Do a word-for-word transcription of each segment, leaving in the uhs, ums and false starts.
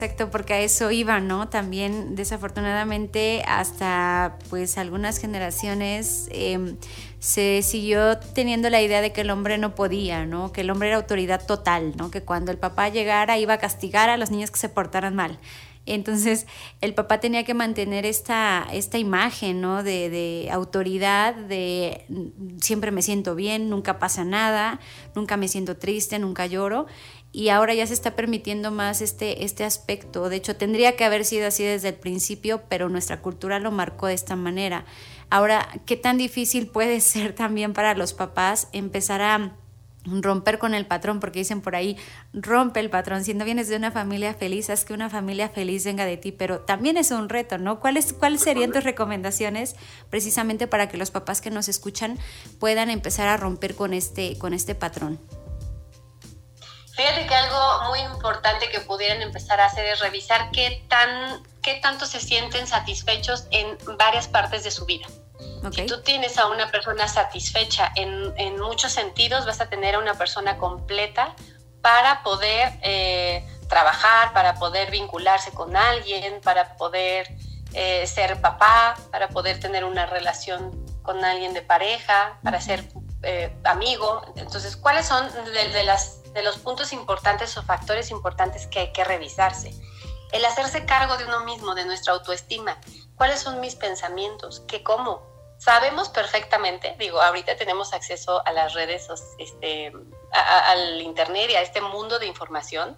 Exacto, porque a eso iba, ¿no? También desafortunadamente hasta pues algunas generaciones eh, se siguió teniendo la idea de que el hombre no podía, ¿no? Que el hombre era autoridad total, ¿no? Que cuando el papá llegara iba a castigar a los niños que se portaran mal. Entonces el papá tenía que mantener esta, esta imagen, ¿no? de, de autoridad, de siempre me siento bien, nunca pasa nada, nunca me siento triste, nunca lloro. Y ahora ya se está permitiendo más este, este aspecto. De hecho, tendría que haber sido así desde el principio, pero nuestra cultura lo marcó de esta manera. Ahora, ¿qué tan difícil puede ser también para los papás empezar a romper con el patrón? Porque dicen por ahí, rompe el patrón. Si no vienes de una familia feliz, haz que una familia feliz venga de ti. Pero también es un reto, ¿no? ¿Cuáles, cuáles serían tus recomendaciones precisamente para que los papás que nos escuchan puedan empezar a romper con este, con este patrón? Fíjate que algo muy importante que pudieran empezar a hacer es revisar qué, tan, qué tanto se sienten satisfechos en varias partes de su vida. Okay. Si tú tienes a una persona satisfecha en, en muchos sentidos, vas a tener a una persona completa para poder eh, trabajar, para poder vincularse con alguien, para poder eh, ser papá, para poder tener una relación con alguien de pareja, para ser eh, amigo. Entonces, ¿cuáles son de, de las de los puntos importantes o factores importantes que hay que revisarse? El hacerse cargo de uno mismo, de nuestra autoestima. ¿Cuáles son mis pensamientos? ¿Qué como? Sabemos perfectamente, digo, ahorita tenemos acceso a las redes, este, a, a, al internet y a este mundo de información,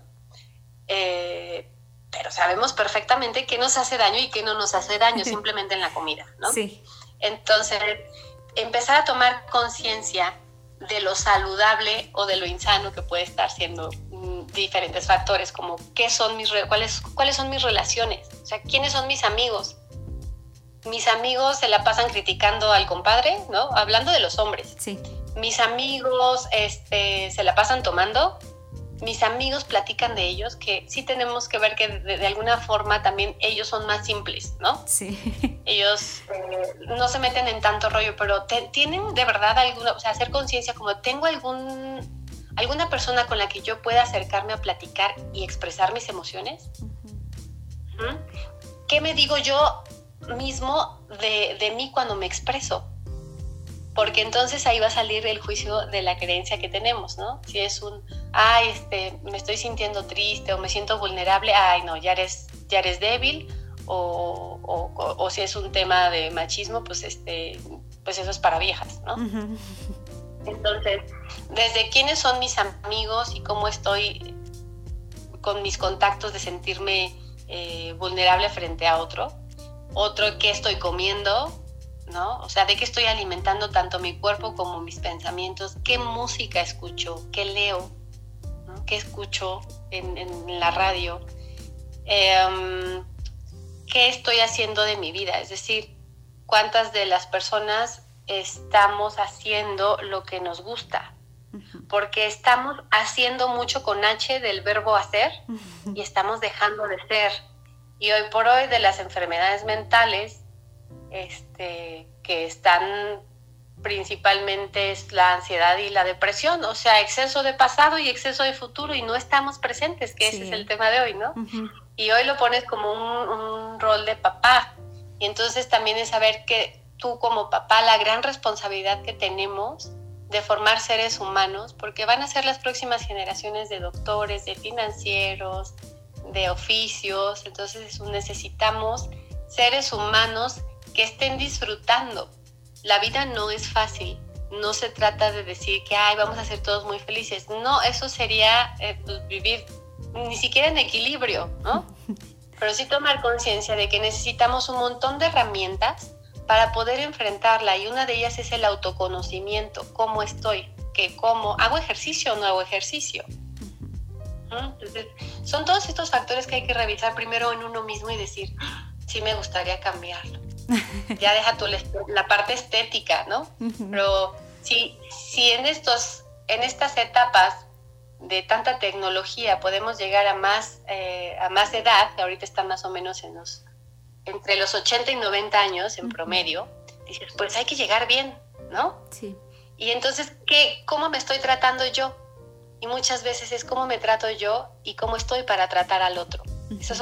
eh, pero sabemos perfectamente qué nos hace daño y qué no nos hace daño simplemente en la comida, ¿no? Sí. Entonces, empezar a tomar conciencia de lo saludable o de lo insano que puede estar siendo mm, diferentes factores, como qué son mis re- cuáles, cuáles son mis relaciones, o sea, quiénes son mis amigos. Mis amigos se la pasan criticando al compadre, ¿no? Hablando de los hombres. Sí. Mis amigos este, se la pasan tomando. Mis amigos platican de ellos, que sí tenemos que ver que de, de alguna forma también ellos son más simples, ¿no? Sí. Ellos eh, no se meten en tanto rollo, pero te, tienen de verdad alguna, o sea, hacer conciencia como tengo algún, alguna persona con la que yo pueda acercarme a platicar y expresar mis emociones. Uh-huh. ¿Mm? ¿Qué me digo yo mismo de, de mí cuando me expreso? Porque entonces ahí va a salir el juicio de la creencia que tenemos, ¿no? Si es un, ay, este, me estoy sintiendo triste o me siento vulnerable, ay, no, ya eres, ya eres débil, o, o, o, o si es un tema de machismo, pues, este, pues eso es para viejas, ¿no? Uh-huh. Entonces, desde quiénes son mis amigos y cómo estoy con mis contactos de sentirme eh, vulnerable frente a otro, otro, qué estoy comiendo, ¿no? O sea, de qué estoy alimentando tanto mi cuerpo como mis pensamientos, qué música escucho, qué leo, ¿no? Qué escucho en, en la radio, eh, qué estoy haciendo de mi vida, es decir, cuántas de las personas estamos haciendo lo que nos gusta, uh-huh. Porque estamos haciendo mucho con H del verbo hacer, uh-huh. Y estamos dejando de ser. Y hoy por hoy de las enfermedades mentales, Este, que están principalmente es la ansiedad y la depresión, o sea, exceso de pasado y exceso de futuro, y no estamos presentes, que sí. Ese es el tema de hoy, ¿no? Uh-huh. Y hoy lo pones como un, un rol de papá, y entonces también es saber que tú como papá, la gran responsabilidad que tenemos de formar seres humanos, porque van a ser las próximas generaciones de doctores, de financieros, de oficios, entonces necesitamos seres humanos que estén disfrutando. La vida no es fácil, no se trata de decir que ay, vamos a ser todos muy felices, no, eso sería eh, pues, vivir ni siquiera en equilibrio, ¿no? Pero sí tomar conciencia de que necesitamos un montón de herramientas para poder enfrentarla, y una de ellas es el autoconocimiento, cómo estoy, que cómo, hago ejercicio o no hago ejercicio. Entonces, son todos estos factores que hay que revisar primero en uno mismo y decir, sí me gustaría cambiarlo. Ya deja tú la parte estética, ¿no? Uh-huh. Pero si, si en, estos, en estas etapas de tanta tecnología podemos llegar a más, eh, a más edad, que ahorita están más o menos en los, entre los ochenta y noventa años en uh-huh. promedio, dices, pues hay que llegar bien, ¿no? Sí. Y entonces, ¿qué, ¿cómo me estoy tratando yo? Y muchas veces es cómo me trato yo y cómo estoy para tratar al otro. Esas